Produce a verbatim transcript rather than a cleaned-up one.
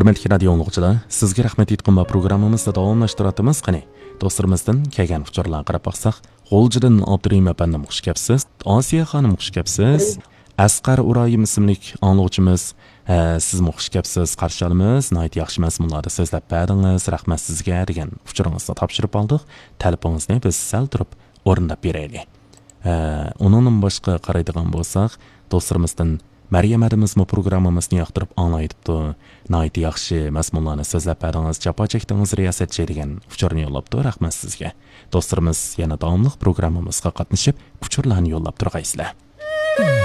Hürmetli radio anlıqçılar, sizge rahmet etkin bu programımızda davamlaştıratımız qani. Dostlarımızdan kelgan uçurlarga qarab baqsaq, G'o'ljidan Abdurim apanning xush kelibsiz, Osiya xonim xush kelibsiz, Asqar Urayim ismli anlıqçımız, siz xush kelibsiz, qarshi olamiz, nihoyat yaxshi mazmunlarda so'zlab berdingiz, rahmat sizga degan uchuringizni topshirib oldik. Telefoningizni biz sal turib o'rnab beraylik. Uningdan boshqa qaraydigan bo'lsak, dostlarimizdan Maryam adamizmi programmamizni yoqtirib anglayibdi. Nihoyat yaxshi mazmunlarni so'zlab berdingiz, jafo chekdingiz riyosatchi degan uchurni yo'llabdi. Rahmat sizga. Dostlarimiz yana davomli programmamizga qatnashib, uchurlarni yo'llab turgaysizlar.